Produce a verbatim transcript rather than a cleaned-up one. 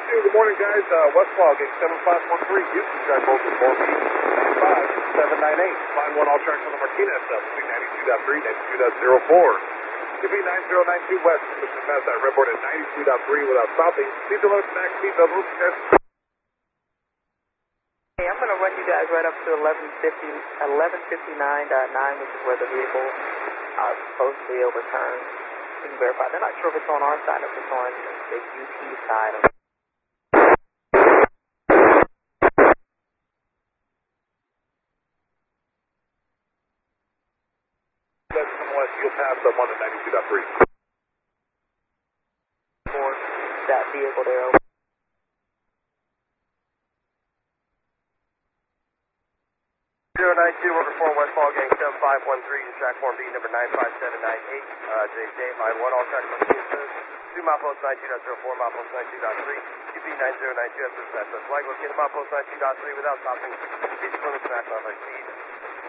two, good morning, guys. Uh, Westlaw, gate seven five one three, Houston, track both with four feet, nine five seven nine eight. Line one, all tracks on the Martinez, altitude ninety-two point three, ninety-two point zero four. Q B nine zero nine two west, Mission Pass at redboard at ninety-two point three without stopping. Speed below max speed levels, guys. Hey, I'm going to run you guys right up to eleven fifty, eleven fifty-nine point nine, which is where the vehicle uh, supposedly overturned. You can verify. They're not sure if it's on our side or if it's on the U P side. Of Unless you'll pass the one at ninety-two point three. For that vehicle there. zero nine two, worker four, Westfall, gang seven five one three, to track form B number nine five seven nine eight, uh, J J, line one, all track Martinez says, two milepost ninety-two point zero four, milepost ninety-two point three, Q B nine zero nine two, S S S, flag located milepost ninety-two point three without stopping, speed limit, max on my speed.